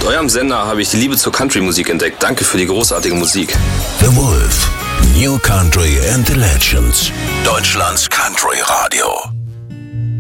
eurem Sender habe ich die Liebe zur Country-Musik entdeckt. Danke für die großartige Musik. The Wolf, New Country and the Legends. Deutschlands Country Radio.